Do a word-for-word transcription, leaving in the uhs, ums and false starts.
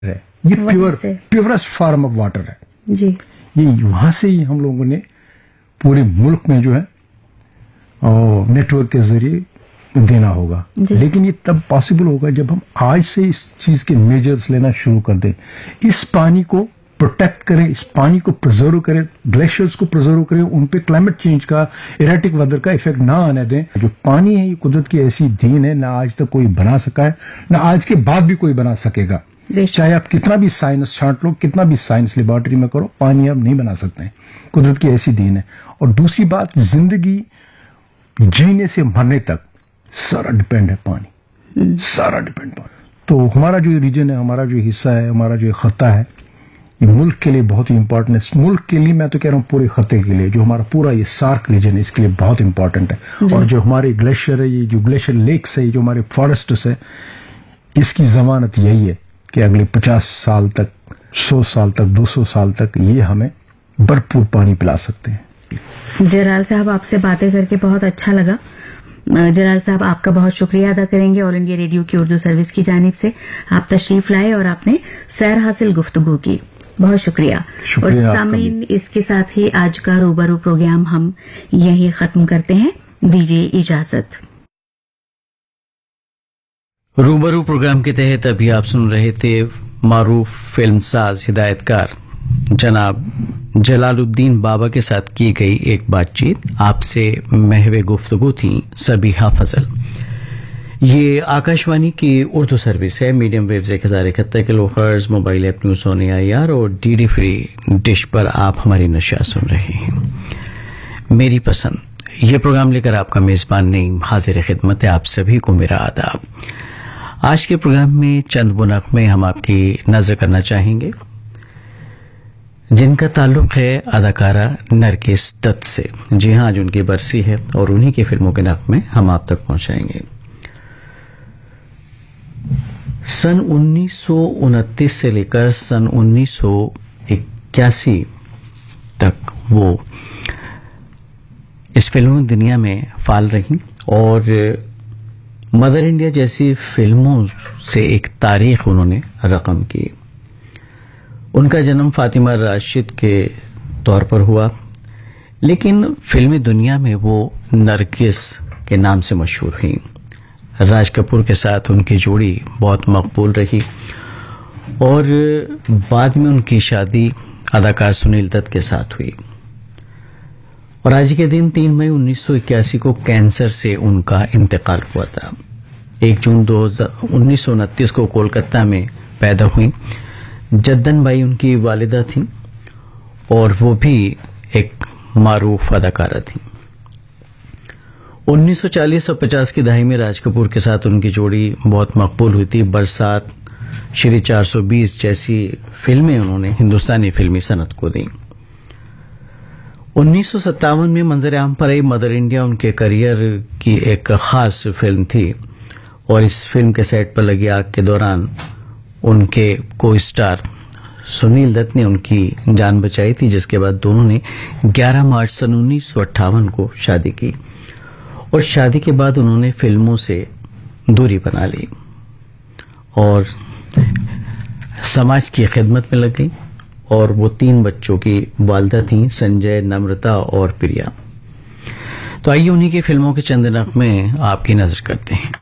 है, ये pure purest form of water है जी। ये वहां से ही हम लोगों ने पूरे मुल्क में जो है और नेटवर्क के जरिए देना होगा। लेकिन ये तब पॉसिबल होगा जब हम आज से इस चीज के मेजर्स लेना शुरू कर दें, इस पानी को प्रोटेक्ट करें, इस पानी को प्रिजर्व करें, ग्लेशियर्स को प्रिजर्व करें, उन पे क्लाइमेट चेंज का, इरेटिक वेदर का इफेक्ट ना आने दें। जो पानी है ये कुदरत की ऐसी देन है, ना आज तक कोई बना सका है, ना आज के बाद भी कोई बना सकेगा। चाहे आप कितना भी साइंस छांट लो, कितना भी साइंस लेबोरेटरी में करो, पानी आप नहीं बना सकते हैं। कुदरत की ऐसी देन है। और दूसरी बात, जिंदगी जीने से मरने तक सारा डिपेंड है पानी, सारा डिपेंड पानी। तो हमारा जो रीजन है, हमारा जो हिस्सा है, हमारा जो खत्ता है, ये मुल्क के लिए बहुत ही इंपॉर्टेंट है। मुल्क के लिए मैं तो कह रहा हूँ पूरे खत्ते के लिए, जो हमारा पूरा ये सार्क रीजन है, इसके लिए बहुत इंपॉर्टेंट है। और जो हमारे ग्लेशियर है, ये जो ग्लेशियर लेक्स है, जो हमारे फॉरेस्ट्स है, इसकी जमानत यही है कि अगले पचास साल तक, सौ साल तक, दो सौ साल तक ये हमें भरपूर पानी पिला सकते हैं। जलाल साहब, आपसे बातें करके बहुत अच्छा लगा। जलाल साहब, आपका बहुत शुक्रिया अदा करेंगे ऑल इंडिया रेडियो की उर्दू सर्विस की जानिब से। आप तशरीफ लाए और आपने सैर हासिल गुफ्तगू की, बहुत शुक्रिया। और सामीन, इसके साथ ही आज का रूबरू प्रोग्राम हम यहीं खत्म करते हैं। दीजिए इजाजत। रूबरू प्रोग्राम के तहत अभी आप सुन रहे थे मारूफ फिल्मसाज हिदायतकार जनाब जलालुद्दीन बाबा के साथ की गई एक बातचीत। आपसे महवे गुफ्तगू थी सबीहा फजल। ये आकाशवाणी की उर्दू सर्विस है। मीडियम वेव्स एक हजार इकहत्तर kilo hertz, mobile app news on AIR और डीडी फ्री डिश पर आप हमारी नशिया सुन रहे हैं। मेरी पसंद, ये प्रोग्राम लेकर आपका मेजबान नईम हाजिर खिदमत है। आप सभी को मेरा आदाब। आज के प्रोग्राम में चंद वो नग़मे हम आपकी नजर करना चाहेंगे जिनका ताल्लुक है अदाकारा नरगिस दत्त से। जी हां, आज उनकी बरसी है और उन्हीं की फिल्मों के नग़मे हम आप तक पहुंचाएंगे। सन उन्नीस सौ उनतीस से लेकर सन उन्नीस सौ इक्यासी तक वो इस फिल्म दुनिया में फाल रही और मदर इंडिया जैसी फिल्मों से एक तारीख उन्होंने रकम की। उनका जन्म फातिमा राशिद के तौर पर हुआ, लेकिन फिल्मी दुनिया में वो नरगिस के नाम से मशहूर हुई। राज कपूर के साथ उनकी जोड़ी बहुत मकबूल रही और बाद में उनकी शादी अदाकार सुनील दत्त के साथ हुई। और आज के दिन तीन मई उन्नीस सौ इक्यासी को कैंसर से उनका इंतकाल हुआ था। एक जून उन्नीस सौ उनतीस को कोलकाता में पैदा हुई। जद्दन बाई उनकी वालिदा थी और वो भी एक मारूफ अदाकारा थी। उन्नीस सौ चालीस और पचास की दहाई में राज कपूर के साथ उनकी जोड़ी बहुत मकबूल हुई थी। बरसात, श्री चार सौ बीस जैसी फिल्में उन्होंने हिंदुस्तानी फिल्मी सनत को दी। उन्नीस सौ सत्तावन में मंजर आम पर आई मदर इंडिया उनके करियर की एक खास फिल्म थी और इस फिल्म के सेट पर लगी आग के दौरान उनके को स्टार सुनील दत्त ने उनकी जान बचाई थी, जिसके बाद दोनों ने ग्यारह मार्च सन उन्नीस सौ अट्ठावन को शादी की और शादी के बाद उन्होंने फिल्मों से दूरी बना ली और समाज की खिदमत में लग गई। और वो तीन बच्चों की वालिदा थीं, संजय, नम्रता और प्रिया। तो आइए उन्हीं की फिल्मों के चंद नग़मे आपकी नजर करते हैं।